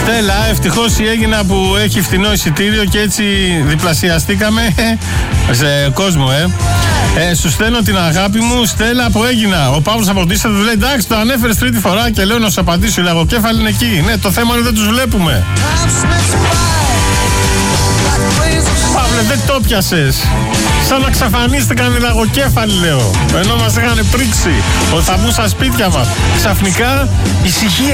Στέλλα, ευτυχώς η Έγινα που έχει φθηνό εισιτήριο και έτσι διπλασιαστήκαμε σε κόσμο, σου στέλνω την αγάπη μου, Στέλλα από Έγινα. Ο Παύλος από Τίστα του λέει: εντάξει, το ανέφερες τρίτη φορά και λέω να σου απαντήσω. Η λαγοκέφαλη είναι εκεί. Ναι, το θέμα είναι δεν τους βλέπουμε. Παύλε, δεν το πιασες. Σαν να ξαφανίστηκαν οι λαγοκέφαλοι, λέω. Ενώ μας είχαν πρίξει ότι θα μπουν στα σπίτια μας. Ξαφνικά ησυχία.